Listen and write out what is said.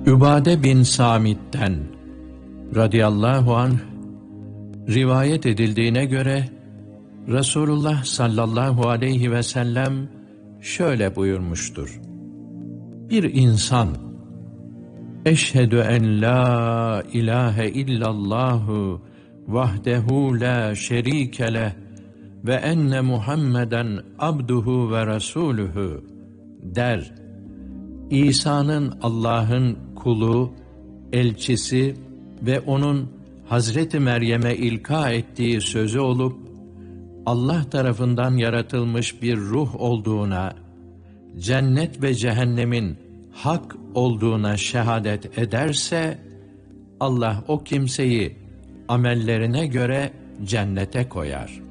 Übade bin Samit'ten radıyallahu anh rivayet edildiğine göre Resulullah sallallahu aleyhi ve sellem şöyle buyurmuştur: Bir insan eşhedü en la ilahe illallahu vahdehu la şerike leh ve enne Muhammeden abduhu ve resuluhu der, İsa'nın Allah'ın kulu, elçisi ve onun Hazreti Meryem'e ilka ettiği sözü olup, Allah tarafından yaratılmış bir ruh olduğuna, cennet ve cehennemin hak olduğuna şehadet ederse, Allah o kimseyi amellerine göre cennete koyar.